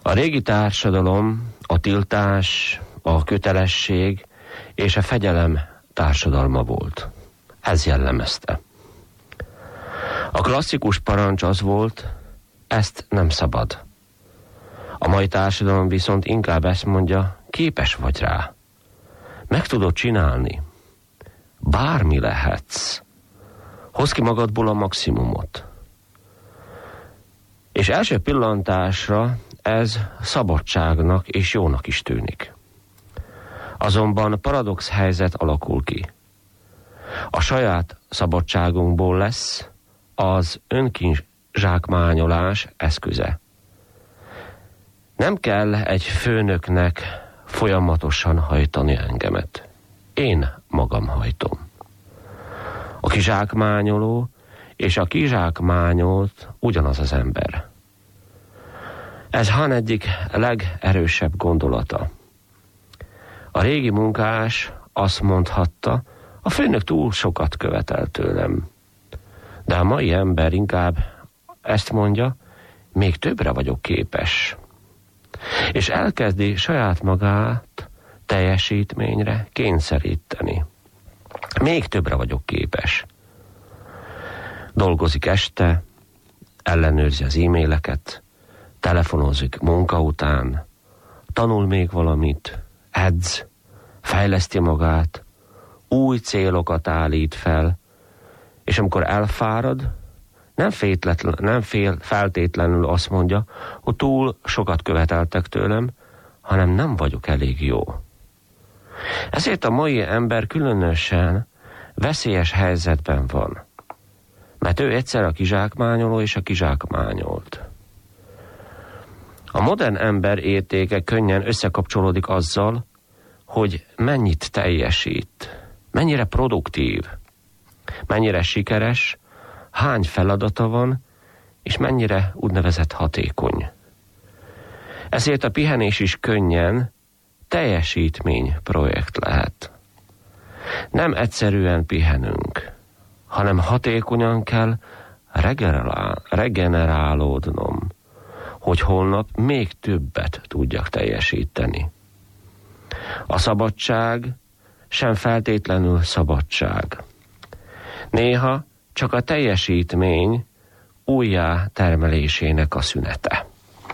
A régi társadalom a tiltás, a kötelesség és a fegyelem társadalma volt. Ez jellemezte. A klasszikus parancs az volt, ezt nem szabad. A mai társadalom viszont inkább ezt mondja, képes vagy rá. Meg tudod csinálni. Bármi lehetsz. Hozz ki magadból a maximumot. És első pillantásra ez szabadságnak és jónak is tűnik. Azonban paradox helyzet alakul ki. A saját szabadságunkból lesz az önkizsákmányolás eszköze. Nem kell egy főnöknek folyamatosan hajtani engemet. Én magam hajtom. A kizsákmányoló és a kizsákmányolt ugyanaz az ember. Ez Han egyik legerősebb gondolata. A régi munkás azt mondhatta, a főnök túl sokat követel tőlem. De a mai ember inkább ezt mondja, még többre vagyok képes. És elkezdi saját magát teljesítményre kényszeríteni. Még többre vagyok képes. Dolgozik este, ellenőrzi az e-maileket, telefonozik munka után, tanul még valamit, edz, fejleszti magát, új célokat állít fel, és amikor elfárad, nem feltétlenül azt mondja, hogy túl sokat követeltek tőlem, hanem nem vagyok elég jó. Ezért a mai ember különösen veszélyes helyzetben van, mert ő egyszer a kizsákmányoló és a kizsákmányolt. A modern ember értéke könnyen összekapcsolódik azzal, hogy mennyit teljesít, mennyire produktív, mennyire sikeres, hány feladata van, és mennyire úgynevezett hatékony. Ezért a pihenés is könnyen teljesítményprojekt lehet. Nem egyszerűen pihenünk, hanem hatékonyan kell regenerálódnom, hogy holnap még többet tudjak teljesíteni. A szabadság sem feltétlenül szabadság. Néha csak a teljesítmény újjá termelésének a szünete.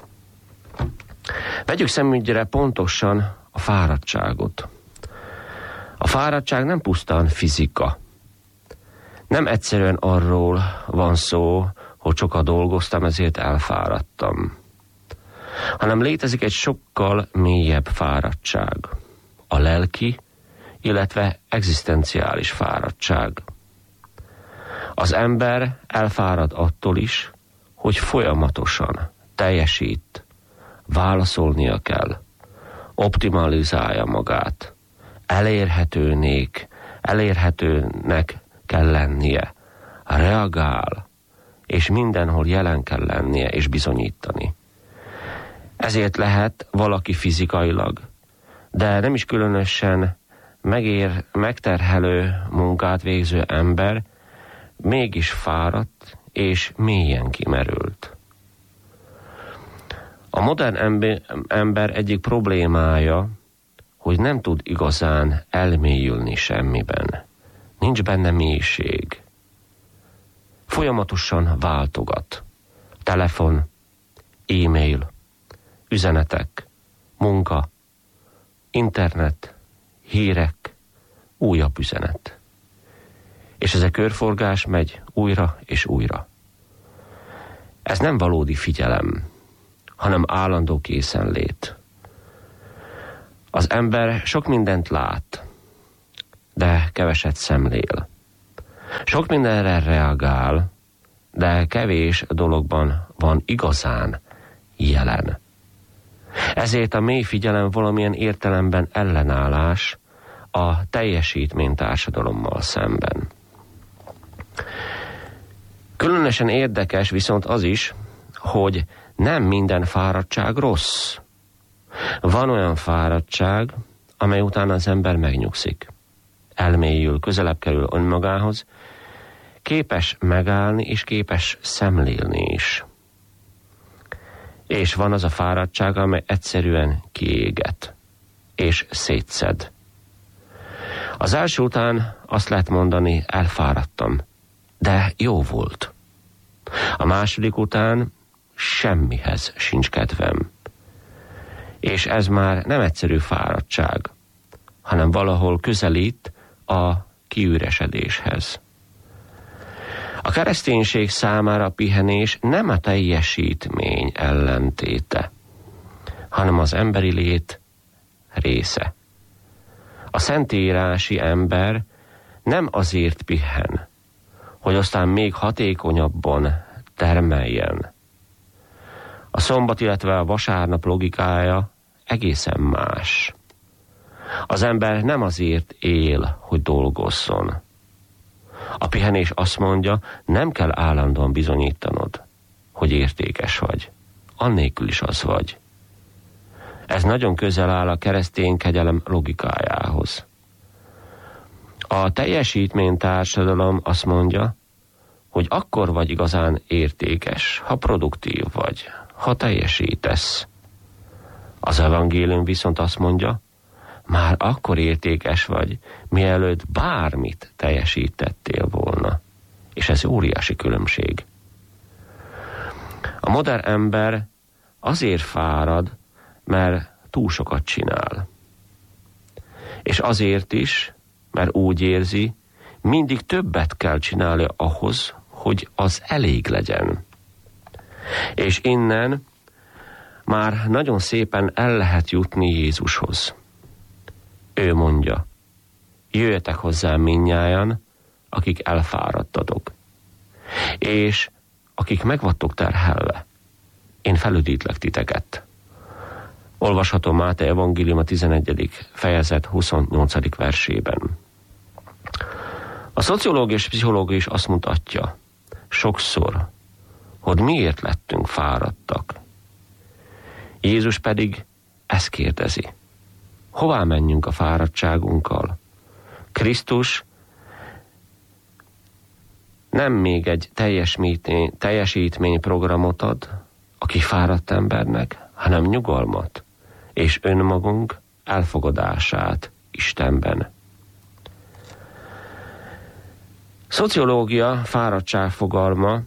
Vegyük szemügyre pontosan a fáradtságot. A fáradtság nem pusztán fizika. Nem egyszerűen arról van szó, hogy sokat dolgoztam, ezért elfáradtam. Hanem létezik egy sokkal mélyebb fáradtság. A lelki, illetve egzisztenciális fáradtság. Az ember elfárad attól is, hogy folyamatosan teljesít, válaszolnia kell, optimalizálja magát, elérhetőnek kell lennie, reagál, és mindenhol jelen kell lennie és bizonyítani. Ezért lehet valaki fizikailag, de nem is különösen megterhelő munkát végző ember, mégis fáradt és mélyen kimerült. A modern ember egyik problémája, hogy nem tud igazán elmélyülni semmiben. Nincs benne mélység. Folyamatosan váltogat. Telefon, e-mail, üzenetek, munka, internet, hírek, újabb üzenet. És ez a körforgás megy újra és újra. Ez nem valódi figyelem, hanem állandó készenlét. Az ember sok mindent lát, de keveset szemlél. Sok mindenre reagál, de kevés dologban van igazán jelen. Ezért a mély figyelem valamilyen értelemben ellenállás a teljesítménytársadalommal szemben. Különösen érdekes viszont az is, hogy nem minden fáradtság rossz. Van olyan fáradtság, amely után az ember megnyugszik, elmélyül, közelebb kerül önmagához, képes megállni és képes szemlélni is. És van az a fáradtság, amely egyszerűen kiéget, és szétszed. Az első után azt lehet mondani, elfáradtam, de jó volt. A második után semmihez sincs kedvem. És ez már nem egyszerű fáradtság, hanem valahol közelít a kiüresedéshez. A kereszténység számára a pihenés nem a teljesítmény ellentéte, hanem az emberi lét része. A szentírási ember nem azért pihen, hogy aztán még hatékonyabban termeljen. A szombat, illetve a vasárnap logikája egészen más. Az ember nem azért él, hogy dolgozzon. A pihenés azt mondja, nem kell állandóan bizonyítanod, hogy értékes vagy. Annélkül is az vagy. Ez nagyon közel áll a keresztény kegyelem logikájához. A teljesítménytársadalom azt mondja, hogy akkor vagy igazán értékes, ha produktív vagy, ha teljesítesz. Az evangélium viszont azt mondja, már akkor értékes vagy, mielőtt bármit teljesítettél volna. És ez óriási különbség. A modern ember azért fárad, mert túl sokat csinál. És azért is, mert úgy érzi, mindig többet kell csinálni ahhoz, hogy az elég legyen. És innen már nagyon szépen el lehet jutni Jézushoz. Ő mondja, jöjjetek hozzám mindnyájan, akik elfáradtatok, és akik meg vagytok terhelve, én felüdítlek titeket. Olvashatom Máté evangélium a 11. fejezet 28. versében. A szociológia és pszichológia is azt mutatja, sokszor, hogy miért lettünk fáradtak. Jézus pedig ezt kérdezi. Hová menjünk a fáradtságunkkal? Krisztus nem még egy teljesítményprogramot ad a kifáradt embernek, hanem nyugalmat és önmagunk elfogadását Istenben. Szociológia fáradtság fogalma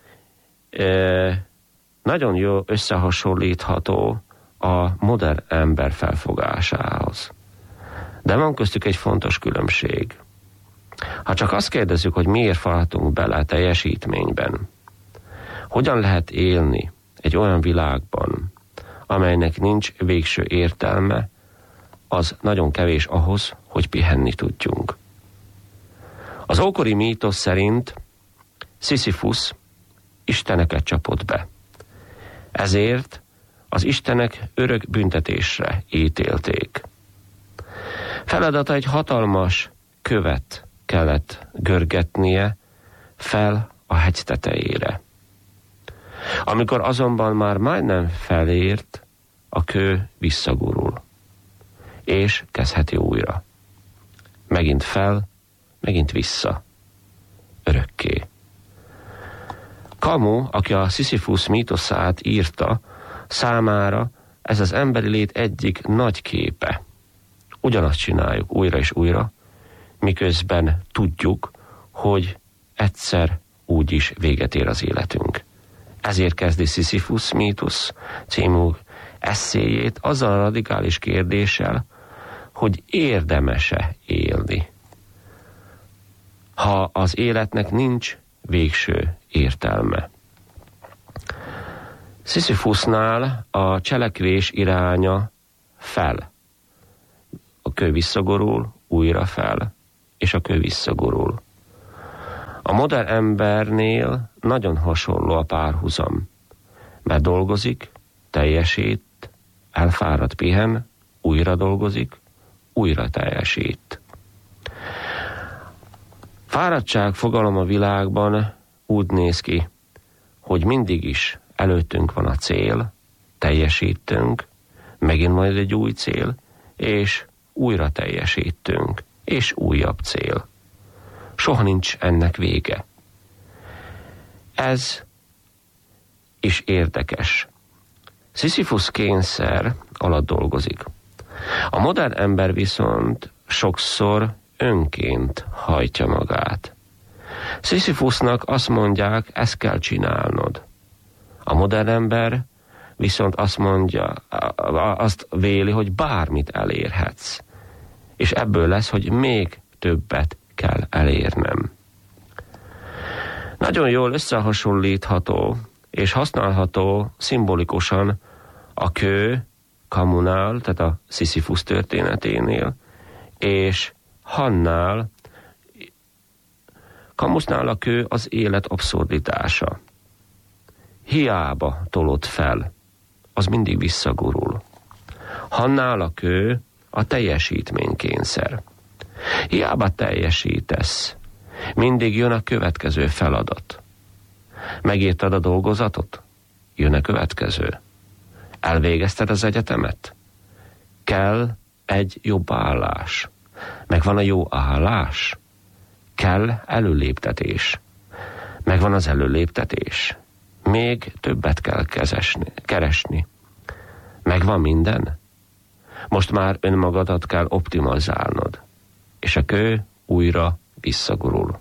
nagyon jó összehasonlítható a modern ember felfogásához. De van köztük egy fontos különbség. Ha csak azt kérdezzük, hogy miért falhatunk bele a teljesítményben, hogyan lehet élni egy olyan világban, amelynek nincs végső értelme, az nagyon kevés ahhoz, hogy pihenni tudjunk. Az ókori mítosz szerint Sziszifus isteneket csapott be. Ezért az istenek örök büntetésre ítélték. Feladata egy hatalmas követ kellett görgetnie fel a hegy tetejére. Amikor azonban már majdnem felért, a kő visszagurul, és kezdheti újra. Megint fel, megint vissza. Örökké. Camus, aki a Sziszifus mítoszát írta, számára ez az emberi lét egyik nagy képe. Ugyanazt csináljuk újra és újra, miközben tudjuk, hogy egyszer úgyis véget ér az életünk. Ezért kezdi Sziszifus mítosz című esszéjét azzal a radikális kérdéssel, hogy érdemes-e élni, ha az életnek nincs végső értelme. Sziszifusnál a cselekvés iránya fel. A kő visszagorul, újra fel, és a kő visszagorul. A modern embernél nagyon hasonló a párhuzam, mert dolgozik, teljesít, elfárad, pihen, újra dolgozik, újra teljesít. Fáradtság fogalom a világban úgy néz ki, hogy mindig is előttünk van a cél, teljesítünk, megint majd egy új cél, és újra teljesítünk, és újabb cél. Soha nincs ennek vége. Ez is érdekes. Sisyphus kényszer alatt dolgozik. A modern ember viszont sokszor önként hajtja magát. Sisyphusnak azt mondják, ezt kell csinálnod. A modern ember viszont azt mondja, azt véli, hogy bármit elérhetsz. És ebből lesz, hogy még többet kell elérnem. Nagyon jól összehasonlítható és használható szimbolikusan a kő Kamunál, tehát a Sisyphus történeténél, és Hannál. Kamusnál a kő az élet abszurditása. Hiába tolod fel, az mindig visszagurul. Hannál a kő a teljesítménykényszer. Hiába teljesítesz, mindig jön a következő feladat. Megírtad a dolgozatot? Jön a következő. Elvégezted az egyetemet? Kell egy jobb állás. Megvan a jó állás? Kell előléptetés. Megvan az előléptetés? Még többet kell keresni. Megvan minden? Most már önmagadat kell optimalizálnod. És a kő újra visszagurul.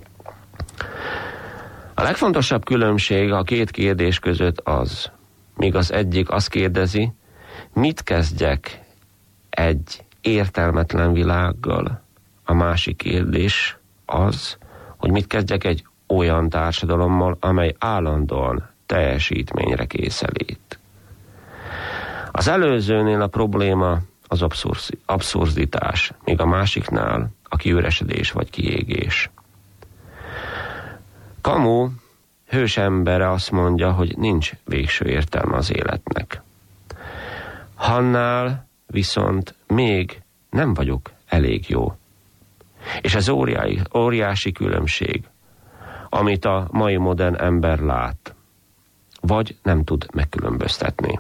A legfontosabb különbség a két kérdés között az, míg az egyik azt kérdezi, mit kezdjek egy értelmetlen világgal, a másik kérdés az, hogy mit kezdjek egy olyan társadalommal, amely állandóan teljesítményre készelít. Az előzőnél a probléma az abszurditás, míg a másiknál a kiüresedés vagy kiégés. Camus hős embere azt mondja, hogy nincs végső értelme az életnek. Hannál viszont még nem vagyok elég jó. És ez óriási különbség, amit a mai modern ember lát, vagy nem tud megkülönböztetni.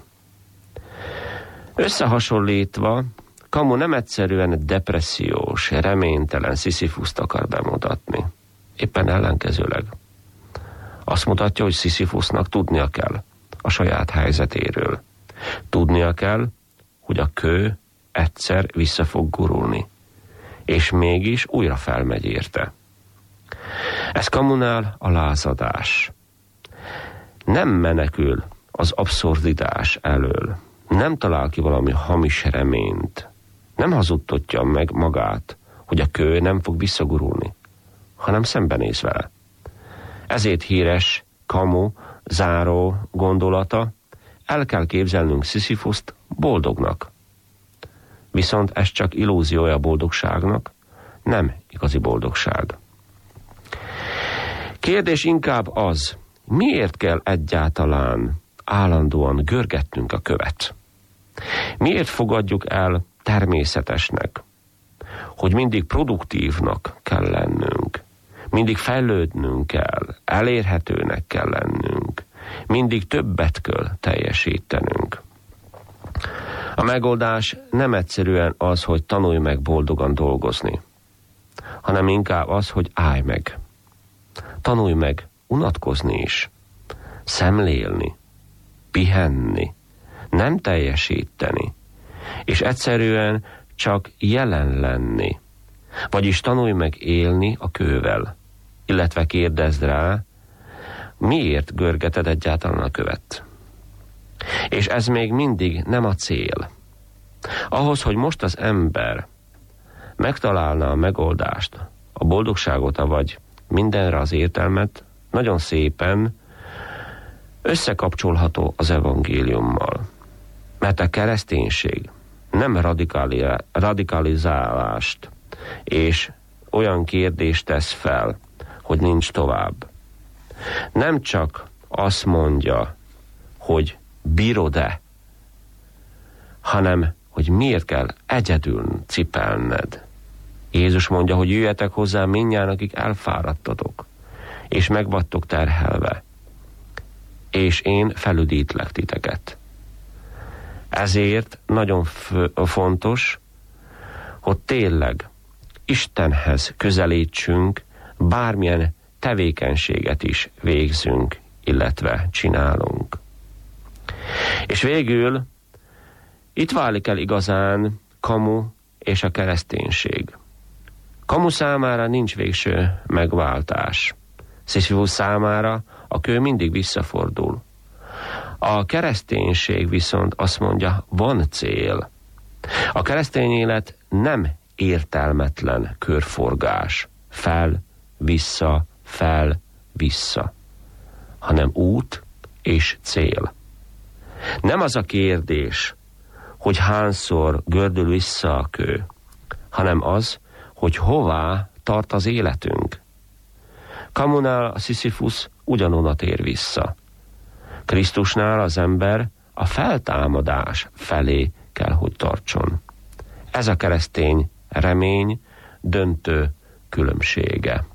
Összehasonlítva, Camus nem egyszerűen depressziós, reménytelen Sisyphust akar bemutatni. Éppen ellenkezőleg. Azt mutatja, hogy Sisyphusnak tudnia kell a saját helyzetéről. Tudnia kell, hogy a kő egyszer vissza fog gurulni, és mégis újra felmegy érte. Ez Camusnál a lázadás. Nem menekül az abszurditás elől, nem talál ki valami hamis reményt, nem hazudtotja meg magát, hogy a kő nem fog visszagurulni, hanem szembenéz vele. Ezért híres Camus záró gondolata, el kell képzelnünk Sisyphust boldognak. Viszont ez csak illúziója a boldogságnak, nem igazi boldogság. Kérdés inkább az, miért kell egyáltalán állandóan görgetnünk a követ? Miért fogadjuk el természetesnek, hogy mindig produktívnak kell lennünk, mindig fejlődnünk kell, elérhetőnek kell lennünk, mindig többet kell teljesítenünk? A megoldás nem egyszerűen az, hogy tanulj meg boldogan dolgozni, hanem inkább az, hogy állj meg. Tanulj meg unatkozni is, szemlélni, pihenni, nem teljesíteni, és egyszerűen csak jelen lenni. Vagyis tanulj meg élni a kővel, illetve kérdezd rá, miért görgeted egyáltalán a követ. És ez még mindig nem a cél. Ahhoz, hogy most az ember megtalálna a megoldást, a boldogságot, vagy mindenre az értelmet, nagyon szépen összekapcsolható az evangéliummal. Mert a kereszténység nem radikalizálást és olyan kérdést tesz fel, hogy nincs tovább. Nem csak azt mondja, hogy bírod-e, hanem, hogy miért kell egyedül cipelned. Jézus mondja, hogy jöjjetek hozzá mindnyájan, akik elfáradtatok, és meg vagytok terhelve, és én felüdítlek titeket. Ezért nagyon fontos, hogy tényleg Istenhez közelítsünk, bármilyen tevékenységet is végzünk, illetve csinálunk. És végül itt válik el igazán Camus és a kereszténység. Camus számára nincs végső megváltás. Sisyphus számára a kő mindig visszafordul. A kereszténység viszont azt mondja, van cél. A keresztény élet nem értelmetlen körforgás, fel, vissza, hanem út és cél. Nem az a kérdés, hogy hányszor gördül vissza a kő, hanem az, hogy hová tart az életünk. Camusnál a Sisyphus ugyanonnan tér vissza. Krisztusnál az ember a feltámadás felé kell, hogy tartson. Ez a keresztény remény döntő különbsége.